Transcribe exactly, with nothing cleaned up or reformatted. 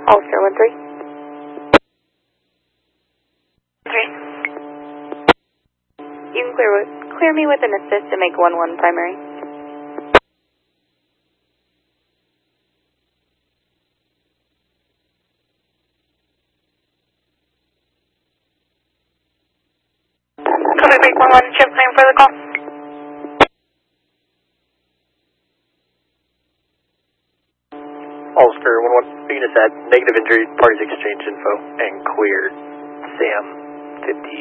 Oscar one three. Three. You can clear, with, clear me with an assist to make one one primary. Copy, break one one, chip claim for the call. Oscar one one, Venus at negative injury, parties exchange info, and cleared Sam fifty.